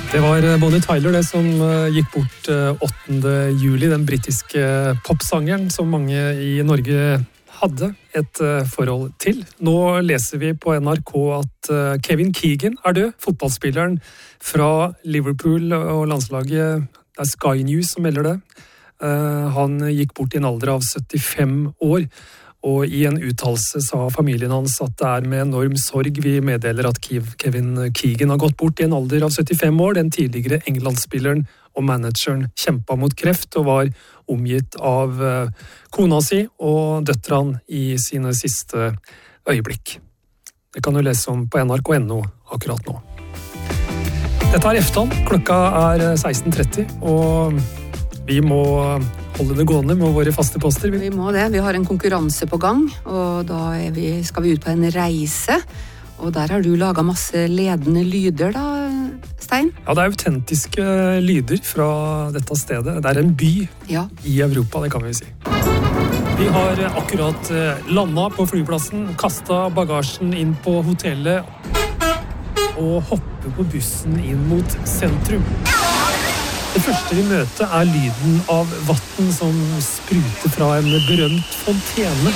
Det var Bonnie Tyler det som gikk bort 8. juli, den britiske popsangeren som mange i Norge hadde et forhold til. Nå leser vi på NRK at Kevin Keegan er død, fotballspilleren fra Liverpool og landslaget. Det er Sky News som melder det. Han gikk bort i en alder av 75 år. Og i en uttalelse sa familien hans at det er med enorm sorg vi meddeler at Kevin Keegan har gått bort i en alder av 75 år. Den tidligere England-spilleren og manageren kjempet mot kreft og var omgitt av kona si og døtrene i sine siste øyeblikk. Det kan du lese om på nrk.no akkurat nå. Dette er Eftan, klokka er 16:30 og vi må holde det gående med våre faste poster. Vi må det. Vi har en konkurranse på gang, og da skal vi ut på en reise. Og der har du laget masse ledende lyder da, Stein? Ja, det er autentiske lyder fra dette stedet. Det er en by i Europa, det kan vi si. Vi har akkurat landet på flyplassen, kastet bagasjen inn på hotellet og hoppet på bussen inn mot sentrum. Det første vi møter er lyden av vatten som spruter fra en berømt fontene.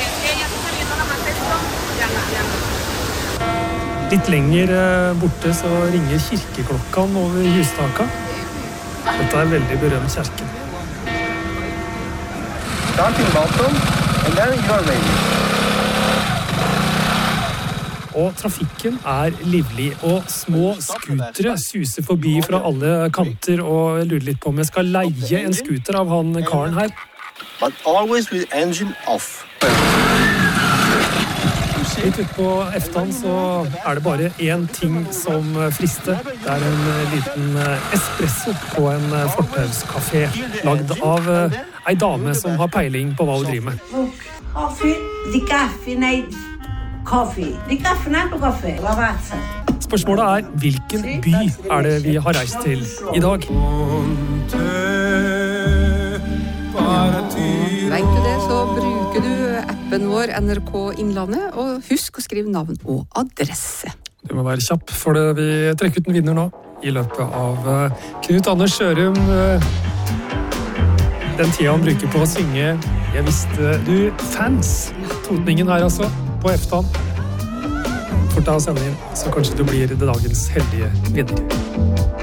Litt lenger borte så ringer kirkeklokken over hustaka. Dette er veldig berømt kjerke. Starting bottom, and then you're ready. Og trafikken er livlig, og små skutere suser forbi fra alle kanter, og jeg lurer litt på om jeg skal leie en skuter av han karen her. But always with engine off. Litt ut på Eftan så er det bare én ting som frister. Det er en liten espresso på en fortauskafé, lagd av ei dame som har peiling på hva hun driver med. Coffee. Di kaffe på kaffe. Lavazza. Spørsmålet er, hvilken by er det vi har reist til i dag? Vet du det, så bruker du appen vår NRK Innlandet, og husk å skrive navn og adresse. Du må være kjapp, for vi trekker ut en vinner nå i løpet av Knut Anders Sørum. Den tida han bruker på å synge Jeg visste du fans. Totningen her altså. På Eftan. Fort av å sende inn, så kanskje du blir det dagens heldige vinner.